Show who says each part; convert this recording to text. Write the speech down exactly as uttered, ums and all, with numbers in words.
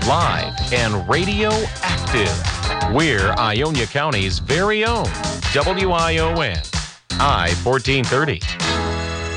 Speaker 1: live and radio active. We're Ionia County's very own W I O N I fourteen thirty.